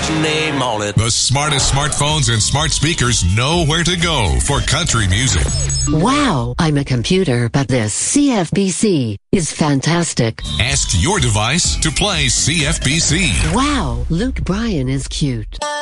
name on it. The smartest smartphones and smart speakers know where to go for country music. Wow, I'm a computer, but this CFBC is fantastic. Ask your device to play CFBC. Wow, Luke Bryan is cute.